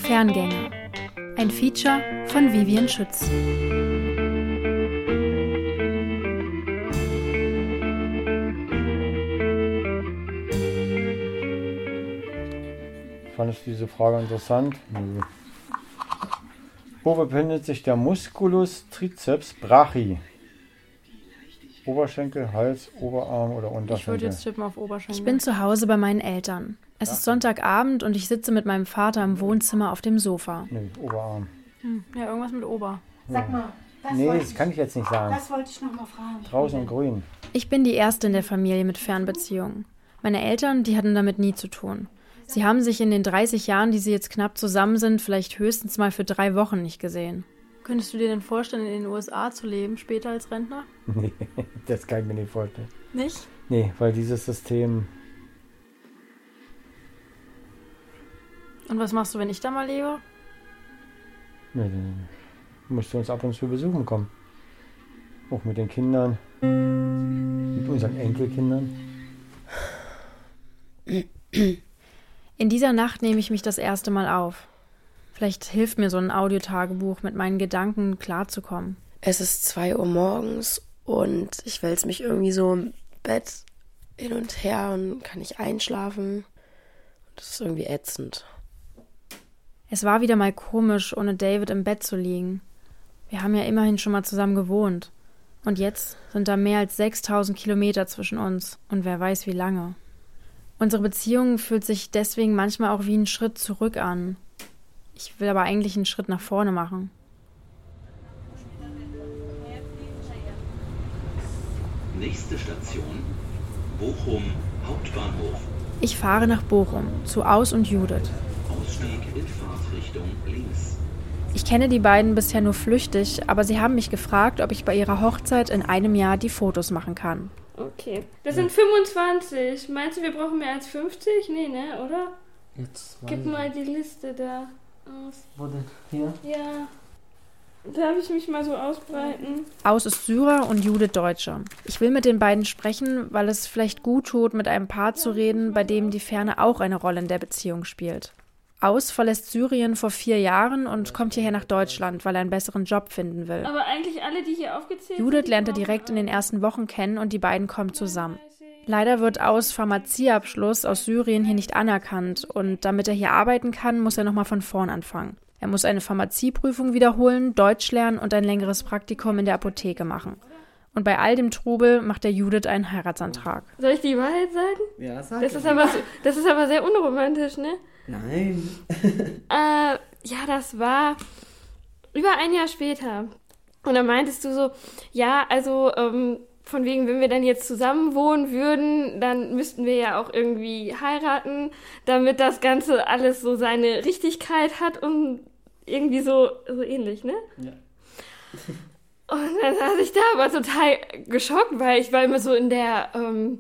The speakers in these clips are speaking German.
Ferngänger. Ein Feature von Vivian Schütz. Fand ich diese Frage interessant? Wo befindet sich der Musculus triceps brachii? Oberschenkel, Hals, Oberarm oder Unterschenkel? Ich würde jetzt tippen auf Oberschenkel. Ich bin zu Hause bei meinen Eltern. Es ist Sonntagabend und ich sitze mit meinem Vater im Wohnzimmer auf dem Sofa. Nee, Oberarm. Ja, irgendwas mit Ober. Sag mal, Das kann ich jetzt nicht sagen. das wollte ich noch mal fragen. Draußen in grün. Ich bin die Erste in der Familie mit Fernbeziehungen. Meine Eltern, die hatten damit nie zu tun. Sie haben sich in den 30 Jahren, die sie jetzt knapp zusammen sind, vielleicht höchstens mal für 3 Wochen nicht gesehen. Könntest du dir denn vorstellen, in den USA zu leben, später als Rentner? Nee, das kann ich mir nicht vorstellen. Nicht? Nee, weil dieses System... Und was machst du, wenn ich da mal lebe? Nee, dann musst du uns ab und zu besuchen kommen. Auch mit den Kindern. Mit unseren Enkelkindern. In dieser Nacht nehme ich mich das erste Mal auf. Vielleicht hilft mir so ein Audiotagebuch, mit meinen Gedanken klarzukommen. Es ist 2 Uhr morgens und ich wälze mich irgendwie so im Bett hin und her und kann nicht einschlafen. Das ist irgendwie ätzend. Es war wieder mal komisch, ohne David im Bett zu liegen. Wir haben ja immerhin schon mal zusammen gewohnt. Und jetzt sind da mehr als 6000 Kilometer zwischen uns. Und wer weiß wie lange. Unsere Beziehung fühlt sich deswegen manchmal auch wie ein Schritt zurück an. Ich will aber eigentlich einen Schritt nach vorne machen. Nächste Station, Bochum Hauptbahnhof. Ich fahre nach Bochum, zu Aus und Judith. Ausstieg in Fahrtrichtung links. Ich kenne die beiden bisher nur flüchtig, aber sie haben mich gefragt, ob ich bei ihrer Hochzeit in einem Jahr die Fotos machen kann. Okay. Das sind 25. Meinst du, wir brauchen mehr als 50? Nee, ne, oder? Jetzt Gib mal die Liste da aus. Wo denn? Hier? Ja. Darf ich mich mal so ausbreiten? Aus ist Syrer und Judith Deutsche. Ich will mit den beiden sprechen, weil es vielleicht gut tut, mit einem Paar zu reden, bei dem die Ferne auch eine Rolle in der Beziehung spielt. Aus verlässt Syrien vor 4 Jahren und kommt hierher nach Deutschland, weil er einen besseren Job finden will. Aber eigentlich alle, die hier aufgezählt sind. Judith lernt er direkt in den ersten Wochen kennen und die beiden kommen zusammen. Leider wird Aus Pharmazieabschluss aus Syrien hier nicht anerkannt und damit er hier arbeiten kann, muss er nochmal von vorn anfangen. Er muss eine Pharmazieprüfung wiederholen, Deutsch lernen und ein längeres Praktikum in der Apotheke machen. Und bei all dem Trubel macht der Judith einen Heiratsantrag. Soll ich die Wahrheit sagen? Ja, sag Das ist aber sehr unromantisch, ne? Nein. Ja, das war über ein Jahr später. Und dann meintest du so, ja, also von wegen, wenn wir dann jetzt zusammen wohnen würden, dann müssten wir ja auch irgendwie heiraten, damit das Ganze alles so seine Richtigkeit hat und irgendwie so ähnlich, ne? Ja. Und dann saß ich da aber total geschockt, weil ich war immer so in der,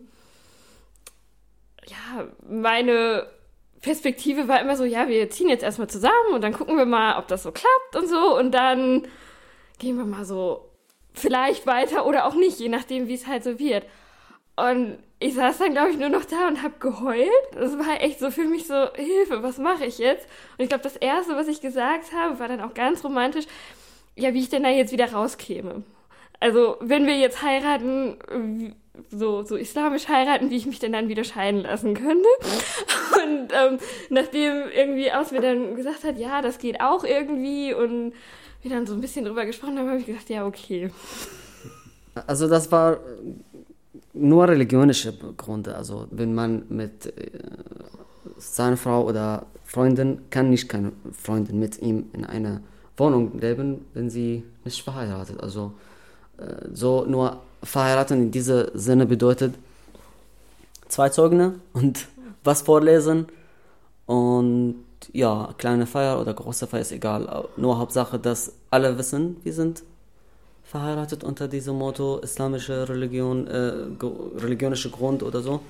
meine Perspektive war immer so, ja, wir ziehen jetzt erstmal zusammen und dann gucken wir mal, ob das so klappt und so und dann gehen wir mal so vielleicht weiter oder auch nicht, je nachdem, wie es halt so wird. Und ich saß dann, glaube ich, nur noch da und habe geheult. Das war echt so für mich so, Hilfe, was mache ich jetzt? Und ich glaube, das Erste, was ich gesagt habe, war dann auch ganz romantisch, ja, wie ich denn da jetzt wieder rauskäme. Also, wenn wir jetzt heiraten, so islamisch heiraten, wie ich mich denn dann wieder scheiden lassen könnte. Und nachdem irgendwie Aus mir dann gesagt hat, ja, das geht auch irgendwie und wir dann so ein bisschen drüber gesprochen haben, habe ich gedacht, ja, okay. Also das war nur religionische Gründe. Also wenn man mit seiner Frau oder Freundin kann nicht keine Freundin mit ihm in einer Wohnung leben, wenn sie nicht verheiratet. Also so nur verheiraten in diesem Sinne bedeutet 2 Zeugne und was vorlesen und ja, kleine Feier oder große Feier ist egal. Nur Hauptsache, dass alle wissen, wir sind verheiratet unter diesem Motto islamische Religion, religionische Grund oder so.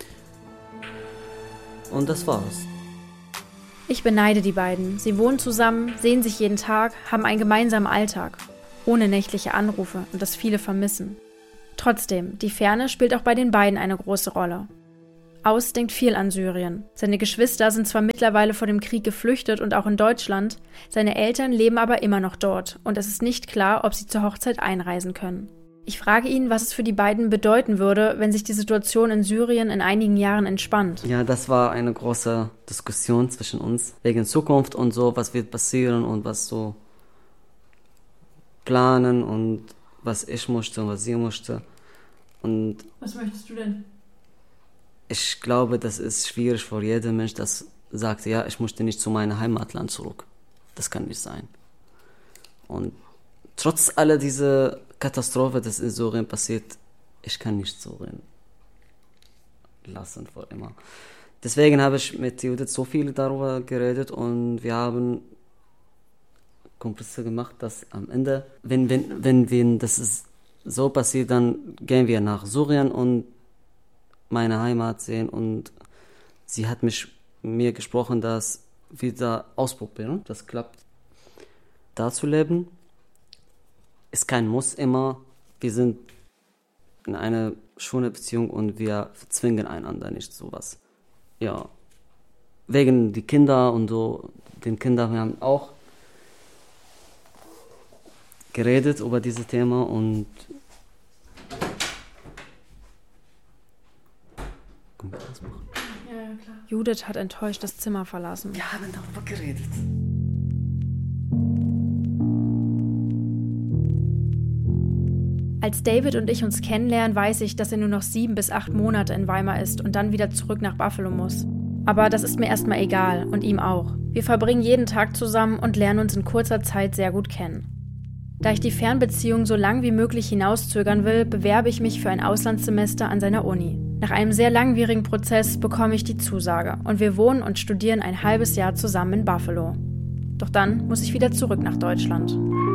Und das war's. Ich beneide die beiden. Sie wohnen zusammen, sehen sich jeden Tag, haben einen gemeinsamen Alltag. Ohne nächtliche Anrufe und das viele vermissen. Trotzdem, die Ferne spielt auch bei den beiden eine große Rolle. Aus denkt viel an Syrien. Seine Geschwister sind zwar mittlerweile vor dem Krieg geflüchtet und auch in Deutschland, seine Eltern leben aber immer noch dort und es ist nicht klar, ob sie zur Hochzeit einreisen können. Ich frage ihn, was es für die beiden bedeuten würde, wenn sich die Situation in Syrien in einigen Jahren entspannt. Ja, das war eine große Diskussion zwischen uns wegen Zukunft und so, was wird passieren und was so planen und was ich möchte und was sie möchte. Und Was möchtest du denn? ich glaube, das ist schwierig für jeden Mensch, das sagt, ja, ich möchte nicht zu meinem Heimatland zurück. Das kann nicht sein. Und trotz aller dieser Katastrophe, das in Syrien passiert, ich kann nicht Syrien lassen für immer. Deswegen habe ich mit Judith so viel darüber geredet und wir haben Kompromisse gemacht, dass am Ende, wenn das ist so passiert, dann gehen wir nach Syrien und meine Heimat sehen und sie hat mir gesprochen, dass wir da ausprobieren, das klappt. Da zu leben ist kein Muss immer. Wir sind in einer schönen Beziehung und wir zwingen einander nicht sowas. Ja, wegen die Kinder und so, den Kindern, wir haben auch geredet über dieses Thema und Ja, klar. Judith hat enttäuscht das Zimmer verlassen. wir haben darüber geredet. Als David und ich uns kennenlernen, weiß ich, dass er nur noch 7 bis 8 Monate in Weimar ist und dann wieder zurück nach Buffalo muss. Aber das ist mir erstmal egal und ihm auch. Wir verbringen jeden Tag zusammen und lernen uns in kurzer Zeit sehr gut kennen. Da ich die Fernbeziehung so lang wie möglich hinauszögern will, bewerbe ich mich für ein Auslandssemester an seiner Uni. Nach einem sehr langwierigen Prozess bekomme ich die Zusage und wir wohnen und studieren ein halbes Jahr zusammen in Buffalo. Doch dann muss ich wieder zurück nach Deutschland.